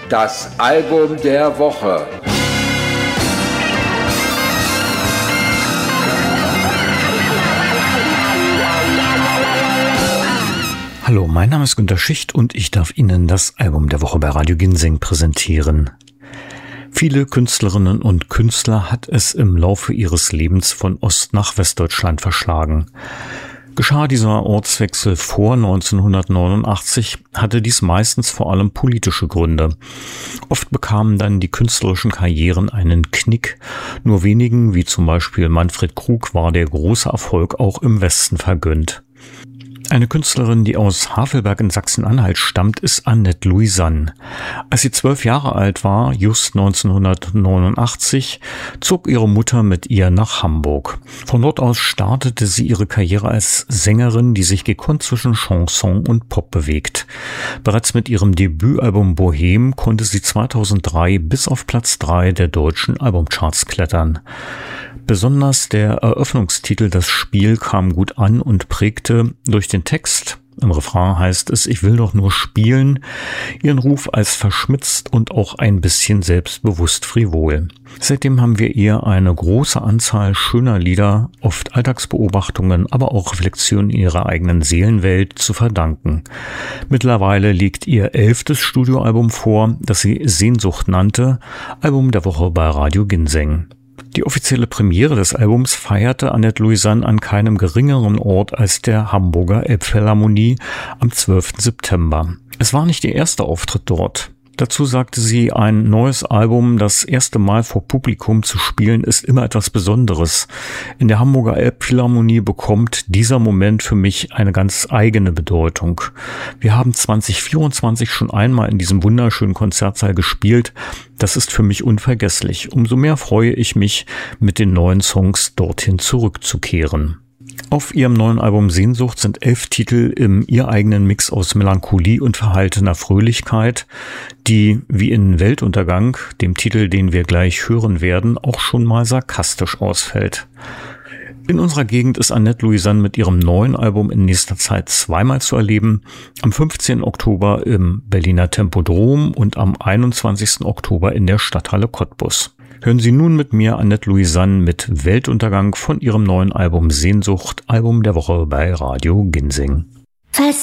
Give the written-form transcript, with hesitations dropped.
Das Album der Woche. Hallo, mein Name ist Günter Schicht und ich darf Ihnen das Album der Woche bei Radio Ginseng präsentieren. Viele Künstlerinnen und Künstler hat es im Laufe ihres Lebens von Ost- nach Westdeutschland verschlagen. Geschah dieser Ortswechsel vor 1989, hatte dies meistens vor allem politische Gründe. Oft bekamen dann die künstlerischen Karrieren einen Knick. Nur wenigen, wie zum Beispiel Manfred Krug, war der große Erfolg auch im Westen vergönnt. Eine Künstlerin, die aus Havelberg in Sachsen-Anhalt stammt, ist Annette Louisanne. Als sie 12 Jahre alt war, just 1989, zog ihre Mutter mit ihr nach Hamburg. Von dort aus startete sie ihre Karriere als Sängerin, die sich gekonnt zwischen Chanson und Pop bewegt. Bereits mit ihrem Debütalbum Bohème konnte sie 2003 bis auf Platz 3 der deutschen Albumcharts klettern. Besonders der Eröffnungstitel Das Spiel kam gut an und prägte durch den Text, im Refrain heißt es, ich will doch nur spielen, ihren Ruf als verschmitzt und auch ein bisschen selbstbewusst frivol. Seitdem haben wir ihr eine große Anzahl schöner Lieder, oft Alltagsbeobachtungen, aber auch Reflexionen in ihrer eigenen Seelenwelt zu verdanken. Mittlerweile liegt ihr 11. Studioalbum vor, das sie Sehnsucht nannte, Album der Woche bei Radio Ginseng. Die offizielle Premiere des Albums feierte Annette Louisanne an keinem geringeren Ort als der Hamburger Elbphilharmonie am 12. September. Es war nicht ihr erster Auftritt dort. Dazu sagte sie, ein neues Album das erste Mal vor Publikum zu spielen, ist immer etwas Besonderes. In der Hamburger Elbphilharmonie bekommt dieser Moment für mich eine ganz eigene Bedeutung. Wir haben 2024 schon einmal in diesem wunderschönen Konzertsaal gespielt. Das ist für mich unvergesslich. Umso mehr freue ich mich, mit den neuen Songs dorthin zurückzukehren. Auf ihrem neuen Album Sehnsucht sind 11 Titel im ihr eigenen Mix aus Melancholie und verhaltener Fröhlichkeit, die wie in Weltuntergang, dem Titel, den wir gleich hören werden, auch schon mal sarkastisch ausfällt. In unserer Gegend ist Annette Louisanne mit ihrem neuen Album in nächster Zeit zweimal zu erleben. Am 15. Oktober im Berliner Tempodrom und am 21. Oktober in der Stadthalle Cottbus. Hören Sie nun mit mir Annette Louisanne mit Weltuntergang von ihrem neuen Album Sehnsucht, Album der Woche bei Radio Ginseng.